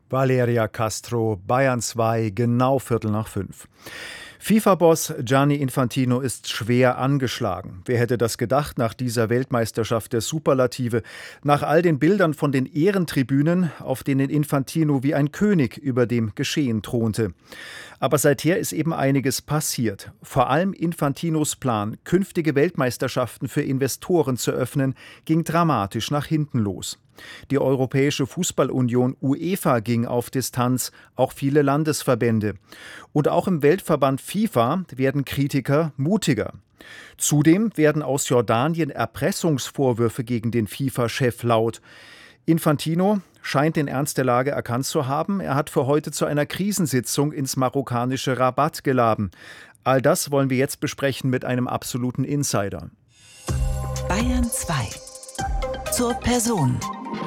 Valeria Castro, Bayern 2, genau 4:45. FIFA-Boss Gianni Infantino ist schwer angeschlagen. Wer hätte das gedacht nach dieser Weltmeisterschaft der Superlative, nach all den Bildern von den Ehrentribünen, auf denen Infantino wie ein König über dem Geschehen thronte. Aber seither ist eben einiges passiert. Vor allem Infantinos Plan, künftige Weltmeisterschaften für Investoren zu öffnen, ging dramatisch nach hinten los. Die Europäische Fußballunion UEFA ging auf Distanz, auch viele Landesverbände. Und auch im Weltverband FIFA werden Kritiker mutiger. Zudem werden aus Jordanien Erpressungsvorwürfe gegen den FIFA-Chef laut. Infantino scheint den Ernst der Lage erkannt zu haben. Er hat für heute zu einer Krisensitzung ins marokkanische Rabat geladen. All das wollen wir jetzt besprechen mit einem absoluten Insider. Bayern 2. Zur Person.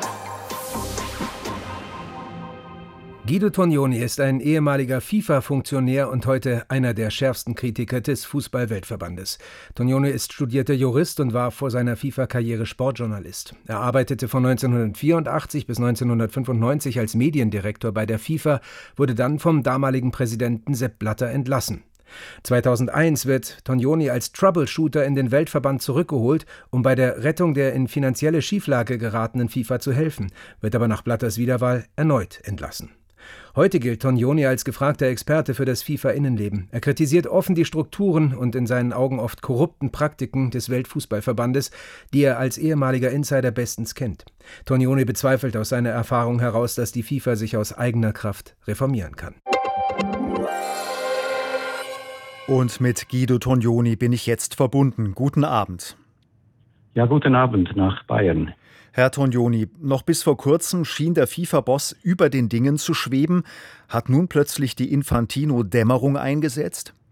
Guido Tognoni ist ein ehemaliger FIFA-Funktionär und heute einer der schärfsten Kritiker des Fußball-Weltverbandes. Tognoni ist studierter Jurist und war vor seiner FIFA-Karriere Sportjournalist. Er arbeitete von 1984 bis 1995 als Mediendirektor bei der FIFA, wurde dann vom damaligen Präsidenten Sepp Blatter entlassen. 2001 wird Tognoni als Troubleshooter in den Weltverband zurückgeholt, um bei der Rettung der in finanzielle Schieflage geratenen FIFA zu helfen, wird aber nach Blatters Wiederwahl erneut entlassen. Heute gilt Tognoni als gefragter Experte für das FIFA-Innenleben. Er kritisiert offen die Strukturen und in seinen Augen oft korrupten Praktiken des Weltfußballverbandes, die er als ehemaliger Insider bestens kennt. Tognoni bezweifelt aus seiner Erfahrung heraus, dass die FIFA sich aus eigener Kraft reformieren kann. Und mit Guido Tognoni bin ich jetzt verbunden. Guten Abend. Ja, guten Abend nach Bayern. Herr Tognoni, noch bis vor kurzem schien der FIFA-Boss über den Dingen zu schweben. Hat nun plötzlich die Infantino-Dämmerung eingesetzt?